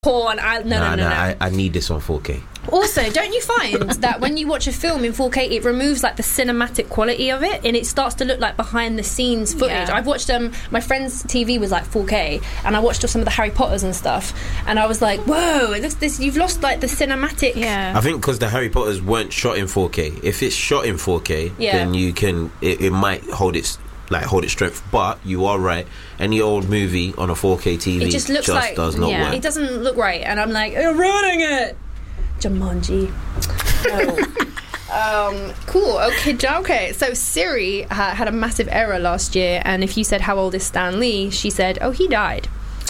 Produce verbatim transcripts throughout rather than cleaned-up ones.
porn. I, no, nah, no, no, nah, no. I, I need this on four K. Also, don't you find that when you watch a film in four K, it removes like the cinematic quality of it, and it starts to look like behind the scenes footage? Yeah. I've watched um my friend's T V was like four K, and I watched some of the Harry Potters and stuff, and I was like, whoa, this, this you've lost like the cinematic. Yeah. I think because the Harry Potters weren't shot in four K. If it's shot in four K, Yeah. then you can. It, it might hold its like hold its strength. But you are right. Any old movie on a four K T V It just looks like does not yeah. work. It doesn't look right, and I'm like, you're ruining it. Jumanji. No. um, cool. Okay. Okay. So Siri ha- had a massive error last year, and if you said how old is Stan Lee, she said, "Oh, he died."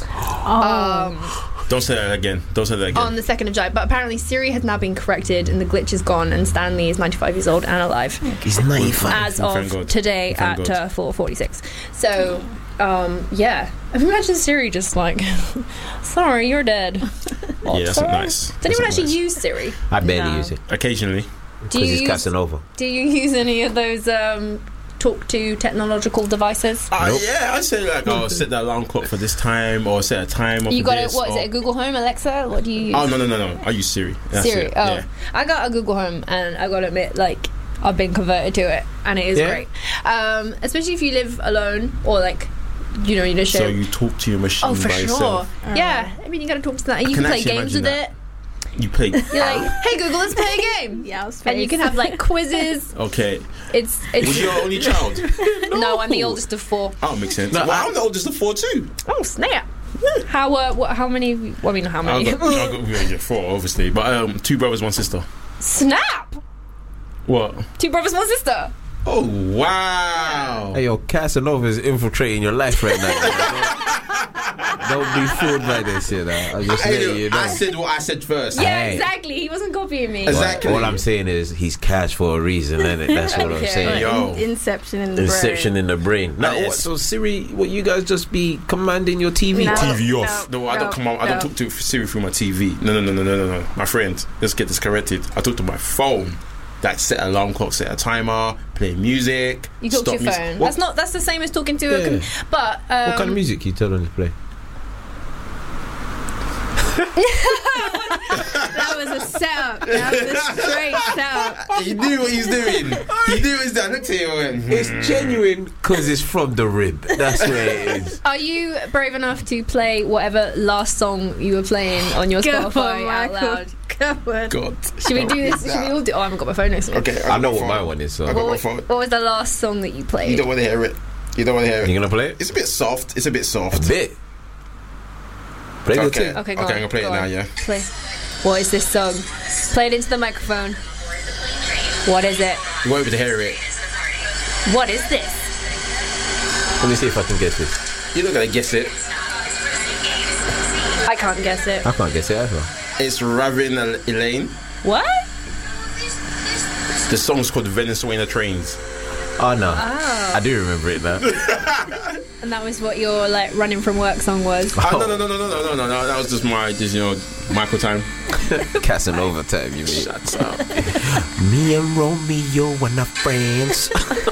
Oh. Um, Don't say that again. Don't say that again. on the second of July. But apparently Siri has now been corrected, and the glitch is gone, and Stan Lee is ninety-five years old and alive He's ninety-five. as Thank of God. today Thank at God. uh, four forty-six. So. Um, yeah. Imagine Siri just like, sorry, you're dead. Yeah, that's not nice. Does That's anyone not actually nice. use Siri? I barely No. use it Occasionally. Do because you he's use, Casanova. do you use any of those um, talk to technological devices? Uh, Nope. Yeah, I'd say like, oh, set the alarm clock for this time, or set a time of You got it. this. What is or... it? A Google Home, Alexa? What do you use? Oh no no no no! I use Siri. That's Siri. it. Oh, Yeah. I got a Google Home, and I gotta admit, like, I've been converted to it, and it is Yeah. great. Um, especially if you live alone or like, you know, you know, share. So you talk to your machine oh, for by sure. yourself. Yeah, I mean, you gotta talk to that. And you can can play actually games with imagine it. You play. You're like, hey Google, let's play a game. Yeah, I was And you can have like quizzes. Okay. It's it's. Was you your only child? No, I'm the oldest of four. Oh, makes sense. No, well, I- I'm the oldest of four too. Oh snap! How uh, what? How many? Well, I mean, how I've many? got, I've got yeah, four, obviously, but um, two brothers, one sister. Snap! What? Two brothers, one sister. Oh wow! Hey, yo, Casanova is infiltrating your life right now. Don't be fooled by this, you know. I'm just Hey, letting you know. I said what I said first. Yeah, Hey. exactly. He wasn't copying me. Exactly. All I'm saying is he's cash for a reason, isn't it? That's what I'm Okay. saying. Yo. In- Inception in the Inception in the brain. Now, Yes. what, so Siri, what you guys just be commanding your T V? No. T V off. No, No, I don't no, come out. I don't no. talk to Siri through my T V. No, no, no, no, no, no, no. My friend, let's get this corrected. I talk to my phone. That set an alarm clock, set a timer, play music. You talk stop to your music. phone. What, that's not. That's the same as talking to a. Yeah. Com- but um, What kind of music you tell them to play? That was a setup. That was a straight setup. He knew what he was doing. He knew what he was doing. Look to you and went, It's genuine because it's from the rib. That's where it is. Are you brave enough to play whatever last song you were playing on your Go Spotify on, out Michael. loud? Go on. God. Should we do this? Should we all do? Oh, I haven't got my phone next to me. Okay. I know got what my my phone. one is. I So got What, my was- phone. what was the last song that you You played? don't want to hear it. You don't want to hear you it. gonna play it? It's a bit soft. It's a bit A soft. bit. Play the Okay. thing. Okay, go Okay, on, I'm gonna play go it now, on. yeah. Play. What is this song? Play it into the microphone. What is it? You won't be able to hear it. What is this? Let me see if I can guess this. You're not gonna guess it. I can't guess it. I can't guess it either. It's Ravin Elaine. What? The song's called Venezuela Trains. Oh no, Oh. I do remember it now. And that was what your like running from work song was. Oh, no, no, no, no, no, no, no, no. That was just my, just, you know, Michael time. Casanova time, you mean? Shut up. Me and Romeo and our friends.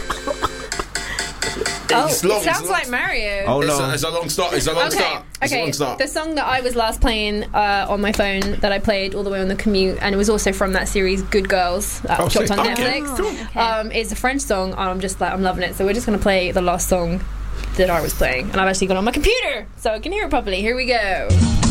Oh, It's long, it sounds it's like long. Mario. Oh It's no. a, it's a long start. It's a long Okay, start. It's a okay. long start. The song that I was last playing uh, on my phone that I played all the way on the commute, and it was also from that series Good Girls that Oh, dropped sick. on Okay. Netflix. Oh, okay. Um, it's a French song, and I'm just like I'm loving it. So we're just gonna play the last song that I was playing, and I've actually got it on my computer, so I can hear it properly. Here we go.